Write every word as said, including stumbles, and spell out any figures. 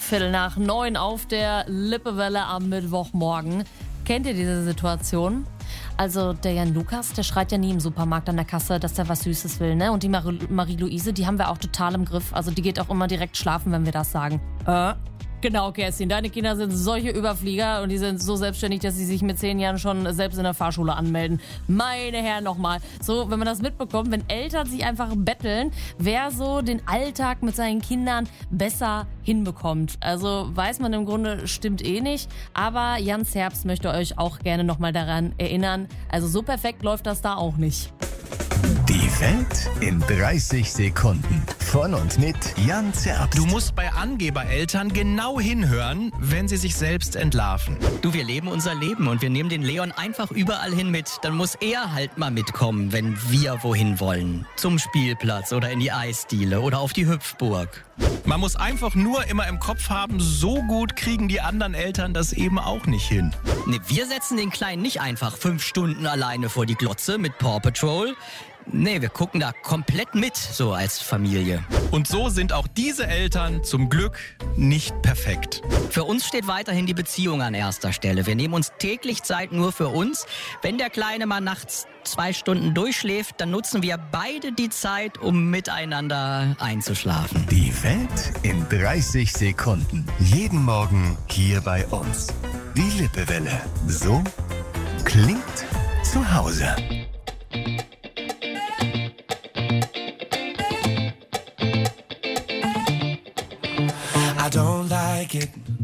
Viertel nach neun auf der Lippewelle am Mittwochmorgen. Kennt ihr diese Situation? Also der Jan Lukas, der schreit ja nie im Supermarkt an der Kasse, dass er was Süßes will, ne? Und die Mar- Marie-Luise, die haben wir auch total im Griff. Also die geht auch immer direkt schlafen, wenn wir das sagen. Äh? Genau, Kerstin, deine Kinder sind solche Überflieger und die sind so selbstständig, dass sie sich mit zehn Jahren schon selbst in der Fahrschule anmelden. Meine Herren, nochmal. So, wenn man das mitbekommt, wenn Eltern sich einfach betteln, wer so den Alltag mit seinen Kindern besser hinbekommt. Also weiß man im Grunde, stimmt eh nicht. Aber Jans Herbst möchte euch auch gerne nochmal daran erinnern. Also so perfekt läuft das da auch nicht. Die Welt in dreißig Sekunden. Von und mit Jan Zerbst. Du musst bei Angebereltern genau hinhören, wenn sie sich selbst entlarven. Du, wir leben unser Leben und wir nehmen den Leon einfach überall hin mit. Dann muss er halt mal mitkommen, wenn wir wohin wollen. Zum Spielplatz oder in die Eisdiele oder auf die Hüpfburg. Man muss einfach nur immer im Kopf haben, so gut kriegen die anderen Eltern das eben auch nicht hin. Ne, wir setzen den Kleinen nicht einfach fünf Stunden alleine vor die Glotze mit Paw Patrol. Nee, wir gucken da komplett mit, so als Familie. Und so sind auch diese Eltern zum Glück nicht perfekt. Für uns steht weiterhin die Beziehung an erster Stelle. Wir nehmen uns täglich Zeit nur für uns. Wenn der Kleine mal nachts zwei Stunden durchschläft, dann nutzen wir beide die Zeit, um miteinander einzuschlafen. Die Welt in dreißig Sekunden. Jeden Morgen hier bei uns. Die Lippewelle. So klingt zu Hause. I don't like it